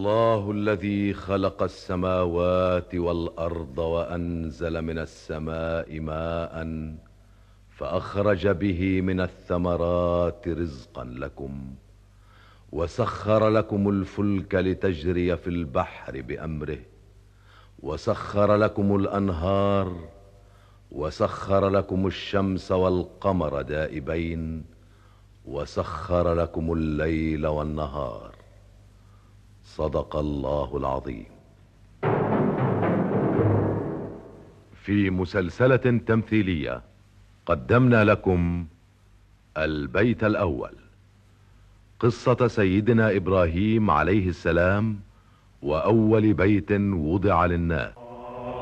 الله الذي خلق السماوات والأرض وأنزل من السماء ماء فأخرج به من الثمرات رزقا لكم وسخر لكم الفلك لتجري في البحر بأمره وسخر لكم الأنهار وسخر لكم الشمس والقمر دائبين وسخر لكم الليل والنهار. صدق الله العظيم. في مسلسلة تمثيلية قدمنا لكم البيت الأول، قصة سيدنا إبراهيم عليه السلام وأول بيت وضع للناس.